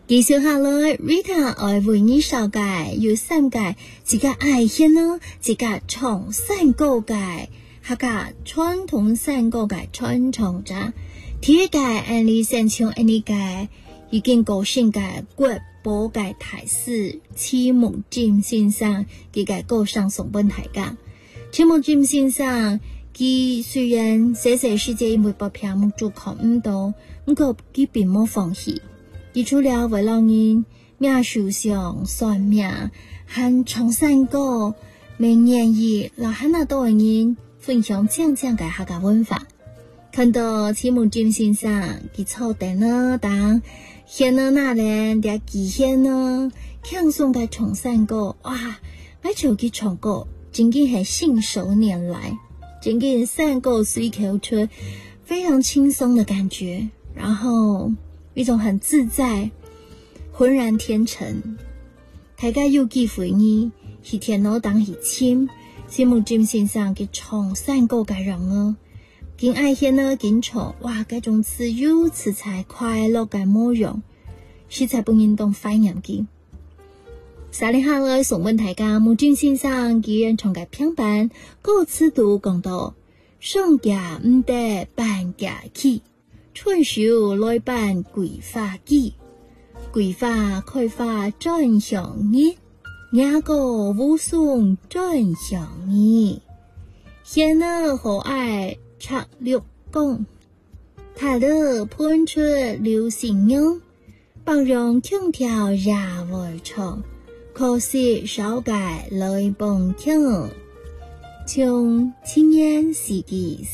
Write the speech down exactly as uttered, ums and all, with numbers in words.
介绍下來 ，Rita 愛為你紹介有三個，一個愛現呢，一個從三個界，下個傳統三個界傳承者，第一個案例先從案例界，已經高性界國寶界台師黐木金先生，佢個高上送本台噶，黐木金先生，佢雖然寫寫世界因為不平木主考唔到，不過佢並冇放棄。佢除了為老人命數上算命和重三個每年以老漢那多人分享講講嘅客家文化，看到黐木金先生佢坐定了當現了那人嘅基現呢輕鬆嘅重三個哇我就佢重個真嘅係信手拈來，真嘅三個隨口出非常輕鬆的感覺，然後一種很自在渾然天成，大家有機會呢是天老當是親黐木金先生嘅重三個嘅人哦，見愛現呢見重哇嗰種自由自在快樂嘅模樣實在不認同反應嘅。三年下來送問大家木金先生既然從嘅平板各次都講到上架唔得半架起春秋來辦桂花季，桂花開花真香熱，廿個武松真香熱，現了可愛插綠光，他的噴出流星影，幫人聽條呀味唱，可惜少改來蹦聽，從青年時期